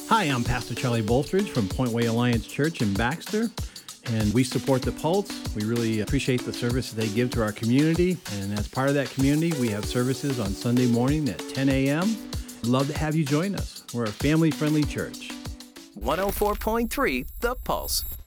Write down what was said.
Hi, I'm Pastor Charlie Bolstridge from Point Way Alliance Church in Baxter, and we support the Pulse. We really appreciate the service they give to our community, and as part of that community, we have services on Sunday morning at 10 a.m. We'd love to have you join us. We're a family-friendly church. 104.3 The Pulse.